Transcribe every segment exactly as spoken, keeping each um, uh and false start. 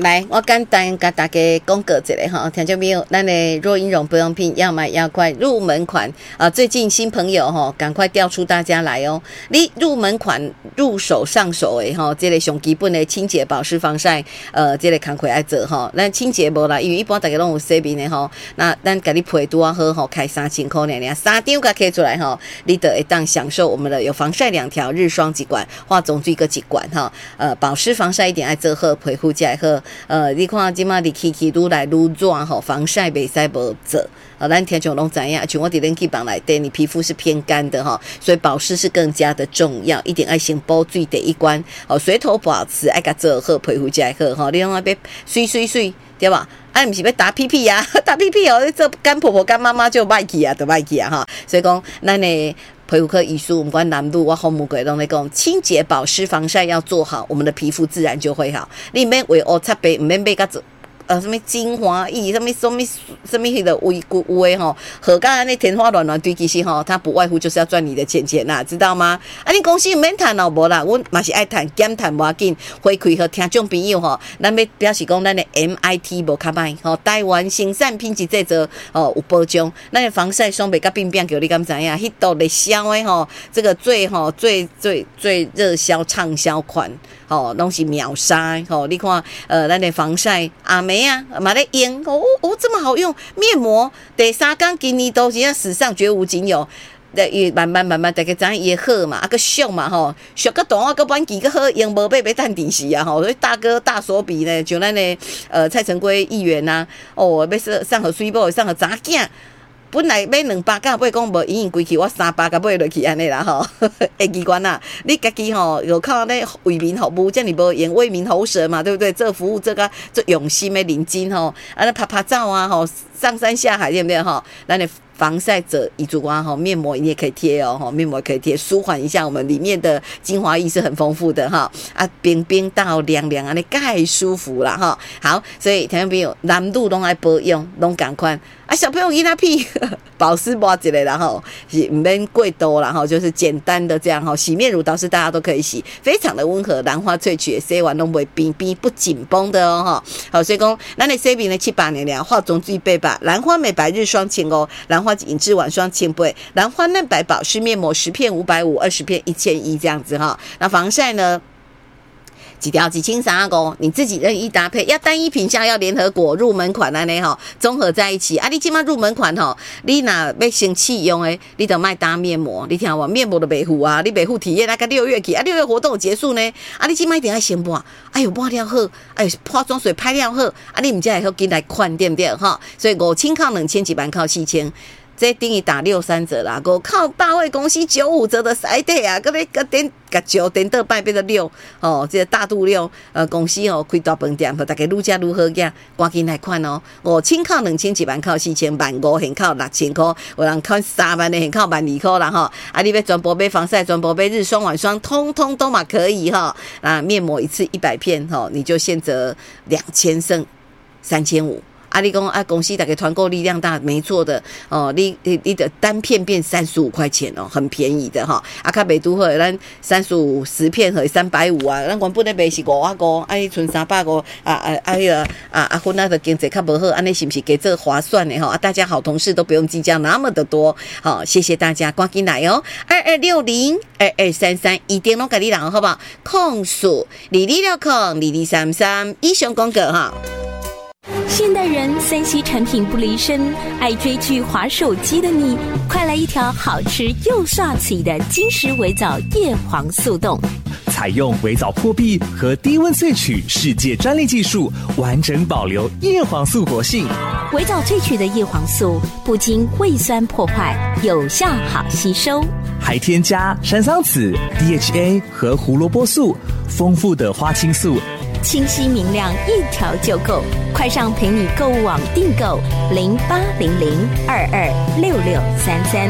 来，我简单跟大家讲个一下哈，听众朋友，咱的若婴绒保养品要买要快入门款啊！最近新朋友哈，赶快调出大家来哦！你入门款入手上手的哈，这个上基本的清洁保湿防晒，呃，这个工课爱做哈。咱清洁无啦，因为一般大家拢有洗面的哈，那咱给你配拄啊好吼，开三千块尔尔，三张甲开出来哈，你得会当享受我们的有防晒两条，日霜一罐，化妆水个一罐哈。呃，保湿防晒一点爱做好，皮肤才会好。呃，你看即马你起起愈来愈热吼，防晒袂使无做。呃，咱听众拢知影，像我伫冷气房内底，你皮肤是偏干的哈，所以保湿是更加的重要，一定爱先补水第一关。哦，水头保持爱甲做好，皮肤才会好。你拢爱要水水水，对吧？啊，毋是要打屁屁啊，打屁屁哦，这干婆婆干妈妈就歹去啊，就歹去啊哈。所以讲，咱的皮肤科医师，我们管男女，我红玫瑰拢在讲，清洁保湿防晒要做好，我们的皮肤自然就会好。你免为乌擦白，唔免买甲做。呃，什么精华液，什么什么什么迄个微有诶吼，和刚才那天花乱乱堆，其实吼，它不外乎就是要赚你的钱钱啦，知道吗？啊，你公司免谈哦，无啦，阮嘛是爱谈，减谈无要紧，回馈和听众朋友吼，咱要表示讲咱的 M I T 无较歹吼，台湾生产品质制作哦有保障，咱的防晒霜袂甲变变叫你敢知影？迄度热销诶吼，这个最吼最最最热销畅销款。哦，拢是秒杀哦！你看，呃，咱的防晒阿梅啊，嘛咧用哦哦，这么好用面膜，第三天今年都是史上绝无仅有。伊慢慢慢慢，大家知影伊好嘛，啊个俗嘛吼，俗个短啊个板机个好用，无买要趁电视啊吼，所以大哥大手笔呢，就咱的呃蔡成圭议员呐、啊，哦，要上上河水某，上河查囝。本来买两百甲，买讲无营营归去，我三百甲买落去安尼啦吼，会奇怪啦！你家己吼有靠咧为民服务，这样无用为民喉舌嘛，对不对？这服务这个这用心的认真吼，啊那拍拍照啊吼，上山下海对不对吼？咱的防晒者乙族瓜哈面膜你也可以贴哦哈，面膜可以贴，舒缓一下我们里面的精华液是很丰富的哈啊，冰冰到凉凉啊，你盖舒服啦哈。好，所以听众朋友，男女拢爱保养，拢赶快啊，小朋友伊那屁保湿抹一个啦哈，是唔免过多啦哈，就是简单的这样哈，洗面乳倒是大家都可以洗，非常的温和，兰花萃取洗完拢袂冰冰不紧绷的哦哈。好，所以讲咱的洗面呢七八年了，化妆水八百，兰花美白日霜千哦，兰花紧致晚霜千倍，兰花嫩白保湿面膜十片五百五，二十片一千一这样子哈。那防晒呢？几条几清三个，你自己任意搭配，要单一品项，要联合国入门款安尼吼，综合在一起。啊，你今嘛入门款吼，你若要先试用诶，你得卖搭面膜，你听我面膜的维护啊，你维护体验那个六月起啊，六月活动结束呢，啊，你今嘛一定要先抹，哎呦抹了好，哎化妆水拍了好，啊，你唔才会好进来款对不对哈？所以五千靠两千，几万靠四千。这等于打六三折啦，我靠大卫公司九五折的赛地啊，个咧个点个九点到半变成六哦，这个大度六呃公司哦开大饭店，大家愈加愈好个，赶紧来看哦，五千靠两千，一万靠四千，万五现靠六千块，有人看三万的现靠万二块啦哈，啊你要全部买防晒，全部买日霜晚霜，通通都嘛可以哈，啊面膜一次一百片哈，你就现折两千剩三千五。啊，你讲啊，公司大概团购力量大，没错的哦。你你你的单片变三十五块钱哦，很便宜的哈。啊，卡美都好，咱三十五十片和三百五啊，咱原本咧卖是五啊五，啊，你存三百五啊啊啊个啊啊，混那的经济较无好，安尼是不是给这划算的哈？啊，大家好同事都不用计较那么的多，好，谢谢大家，赶紧来哦，二二六零二二三三，一定拢给你人好不好？控诉李李六控李李三三，以上广告哈。 现代人三 C 产品不离身，爱追剧滑手机的你，快来一条好吃又煞气的金石微藻叶黄素冻， 采用微藻破壁和低温萃取世界专利技术，完整保留叶黄素活性。 微藻萃取的叶黄素不经胃酸破坏，有效好吸收， 还添加山桑子、D H A 和胡萝卜素，丰富的花青素。 清晰明亮，一条就够。快上陪你购物网订购零八零零二二六六三三。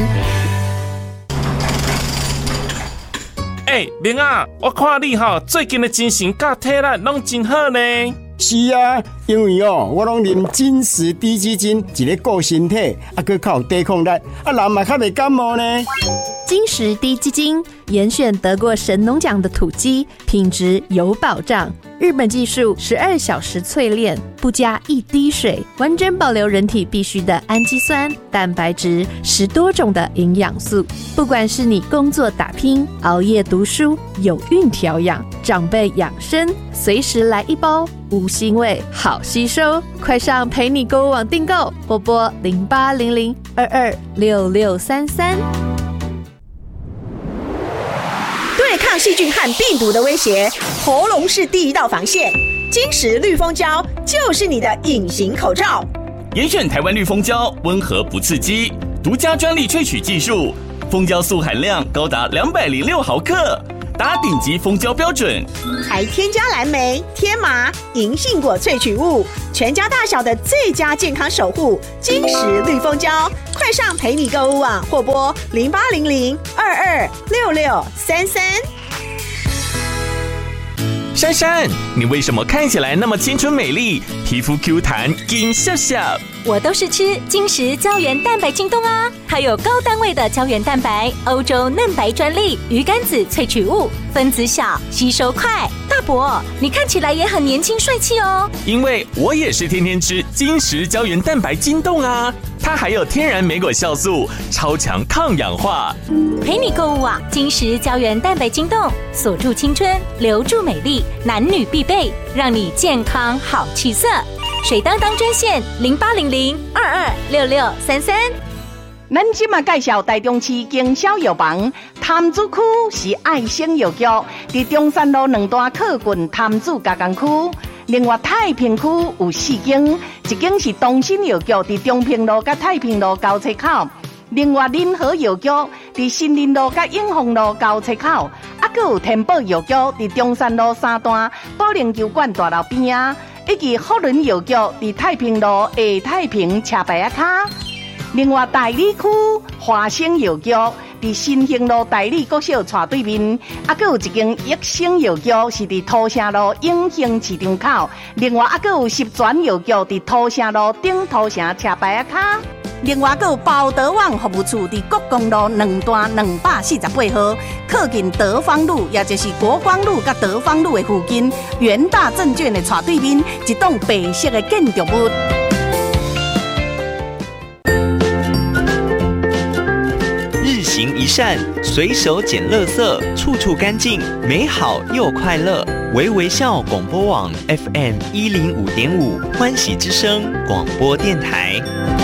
哎，明啊，我看你哈最近的精神甲体力拢真好呢。 是啊， 因为哦，我拢啉金石低基金，一个顾身体，啊，佮较有抵抗力，啊，人嘛较袂感冒呢。 金石低基金严选得过神农奖的土鸡，品质有保障。日本技术十二小时淬炼，不加一滴水，完整保留人体必需的氨基酸、蛋白质、十多种的营养素。不管是你工作打拼、熬夜读书、有孕调养、长辈养生，随时来一包，无腥味，好吸收。快上陪你购物网订购，或拨零八零零二二六六三三。 对抗细菌和病毒的威胁，喉咙是第一道防线。金石绿蜂胶就是你的隐形口罩。 严选台湾绿蜂胶，温和不刺激，独家专利萃取技术，蜂胶素含量高达两百零六毫克，达顶级蜂胶标准， 还添加蓝莓、天麻、银杏果萃取物，全家大小的最佳健康守护。金石绿蜂胶，快上陪你购物网或拨零八零零二二六六三三。 珊珊，你为什么看起来那么青春美丽，皮肤 Q 弹，金笑笑？ 我都是吃金石胶原蛋白晶冻啊，它有高单位的胶原蛋白，欧洲嫩白专利，鱼肝子萃取物，分子小，吸收快。大伯，你看起来也很年轻帅气哦。 因为我也是天天吃金石胶原蛋白晶冻啊，它还有天然莓果酵素，超强抗氧化。 陪你购物网，金石胶原蛋白晶冻，锁住青春，留住美丽，男女必备，让你健康好气色。水当当专线零八零零二二六六三三。 咱今嘛介绍台中市经销药房，潭子区是爱生药局，伫中山路两段靠近潭子加工区。另外太平区有四间，一间是东新药局，伫中平路甲太平路交叉口；另外林和药局伫新林路甲永丰路交叉口，啊，阁有天宝药局伫中山路三段保龄球馆大楼边啊。以及福伦药局伫太平路下太平车牌卡，另外大理区华生药局伫新兴路大理国小斜对面，啊，阁有一间益生药局是伫土城路永兴市场口，另外啊，阁有十全药局伫土城路顶土城车牌卡。另外，还有包德旺服务处伫国公路两段两百四十八号，靠近德芳路，也就是国光路甲德芳路的附近，元大证券的斜对面，一栋白色的建筑物。 日行一善，随手捡垃圾，处处干净，美好又快乐。微微笑广播网 F M 一零五点五，欢喜之声广播电台。